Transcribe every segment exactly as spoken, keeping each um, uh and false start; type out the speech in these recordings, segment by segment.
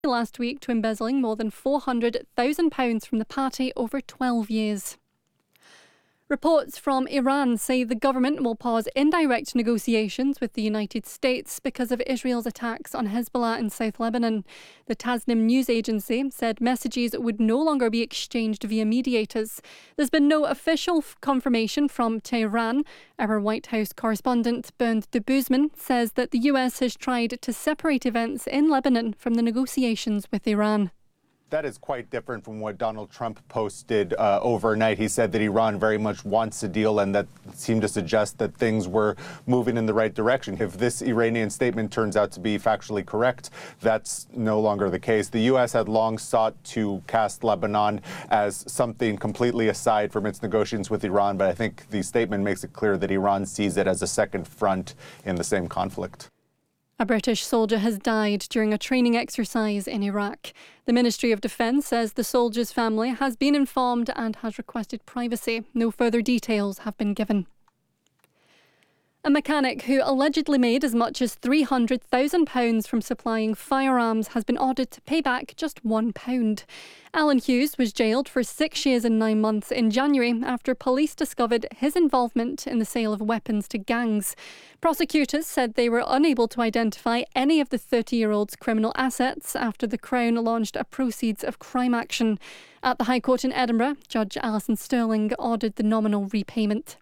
last week to embezzling more than four hundred thousand pounds from the party over twelve years. Reports from Iran say the government will pause indirect negotiations with the United States because of Israel's attacks on Hezbollah in South Lebanon. The Tasnim news agency said messages would no longer be exchanged via mediators. There's been no official f- confirmation from Tehran. Our White House correspondent Bernd de Boezman says that the U S has tried to separate events in Lebanon from the negotiations with Iran. That is quite different from what Donald Trump posted uh, overnight. He said that Iran very much wants a deal, and that seemed to suggest that things were moving in the right direction. If this Iranian statement turns out to be factually correct, that's no longer the case. The U S had long sought to cast Lebanon as something completely aside from its negotiations with Iran, but I think the statement makes it clear that Iran sees it as a second front in the same conflict. A British soldier has died during a training exercise in Iraq. The Ministry of Defence says the soldier's family has been informed and has requested privacy. No further details have been given. A mechanic who allegedly made as much as three hundred thousand pounds from supplying firearms has been ordered to pay back just one pound. Alan Hughes was jailed for six years and nine months in January after police discovered his involvement in the sale of weapons to gangs. Prosecutors said they were unable to identify any of the thirty-year-old's criminal assets after the Crown launched a proceeds of crime action. At the High Court in Edinburgh, Judge Alison Sterling ordered the nominal repayment.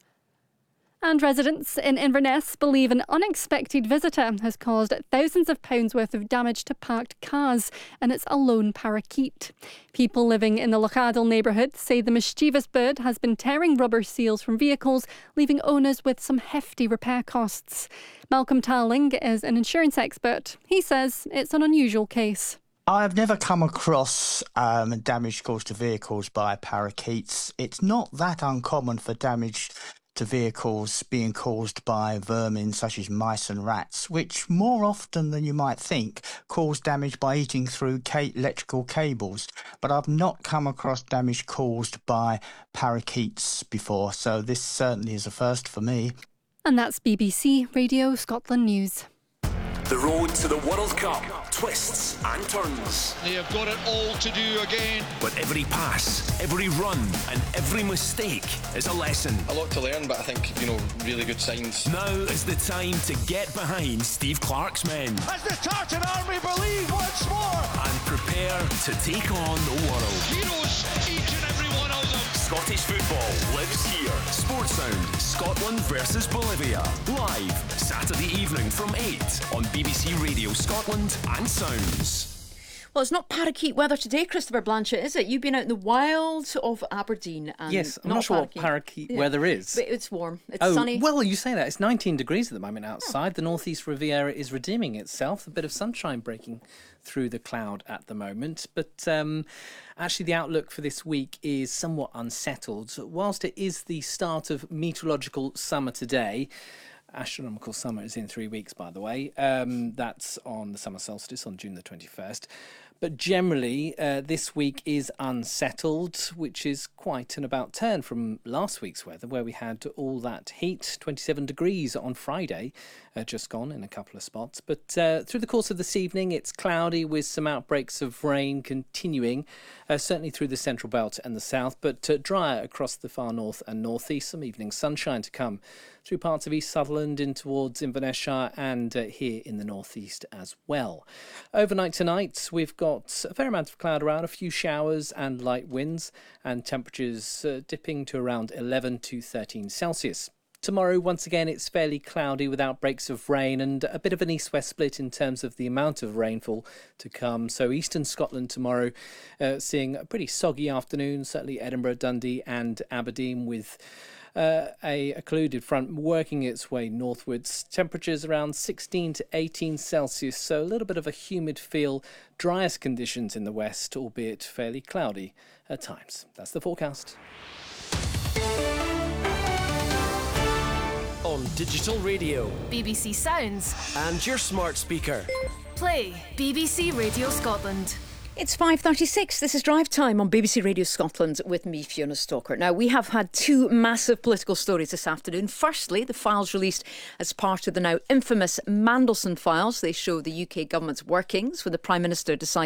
And residents in Inverness believe an unexpected visitor has caused thousands of pounds worth of damage to parked cars, and it's a lone parakeet. People living in the Lochadel neighbourhood say the mischievous bird has been tearing rubber seals from vehicles, leaving owners with some hefty repair costs. Malcolm Tarling is an insurance expert. He says it's an unusual case. I've never come across um, damage caused to vehicles by parakeets. It's not that uncommon for damage to vehicles being caused by vermin such as mice and rats, which more often than you might think cause damage by eating through ca- electrical cables. But I've not come across damage caused by parakeets before, so this certainly is a first for me. And that's B B C Radio Scotland News. The road to the World Cup, twists and turns. They have got it all to do again. But every pass, every run and every mistake is a lesson. A lot to learn, but I think, you know, really good signs. Now is the time to get behind Steve Clarke's men. As the Tartan Army believe once more. And prepare to take on the world. Heroes, each and every one of them. Scottish football lives here. Sportsound, Scotland versus Bolivia. Live, Saturday evening from eight on B B C Radio Scotland and Sounds. Well, it's not parakeet weather today, Christopher Blanchett, is it? You've been out in the wilds of Aberdeen. And yes, I'm not, not sure parakeet. what parakeet yeah. weather is. But it's warm. It's oh, sunny. Well, you say that. It's nineteen degrees at the moment outside. Oh. The northeast Riviera is redeeming itself. A bit of sunshine breaking through the cloud at the moment. But um, actually, the outlook for this week is somewhat unsettled. Whilst it is the start of meteorological summer today, astronomical summer is in three weeks, by the way. Um, that's on the summer solstice on June the twenty-first. But generally, uh, this week is unsettled, which is quite an about turn from last week's weather, where we had all that heat, twenty-seven degrees on Friday, uh, just gone in a couple of spots. But uh, through the course of this evening, it's cloudy with some outbreaks of rain continuing, uh, certainly through the central belt and the south, but uh, drier across the far north and northeast. Some evening sunshine to come through parts of East Sutherland in towards Inverness Shire and uh, here in the northeast as well. Overnight tonight, we've got a fair amount of cloud around, a few showers and light winds, and temperatures uh, dipping to around eleven to thirteen Celsius. Tomorrow, once again, it's fairly cloudy with outbreaks of rain and a bit of an east-west split in terms of the amount of rainfall to come. So eastern Scotland tomorrow uh, seeing a pretty soggy afternoon, certainly Edinburgh, Dundee and Aberdeen, with Uh, a occluded front working its way northwards. Temperatures around sixteen to eighteen Celsius, so a little bit of a humid feel. Driest conditions in the west, albeit fairly cloudy at times. That's the forecast. On digital radio, B B C Sounds, and your smart speaker. Play B B C Radio Scotland. It's five thirty-six. This is Drive Time on B B C Radio Scotland with me, Fiona Stalker. Now, we have had two massive political stories this afternoon. Firstly, the files released as part of the now infamous Mandelson files. They show the U K government's workings when the Prime Minister decided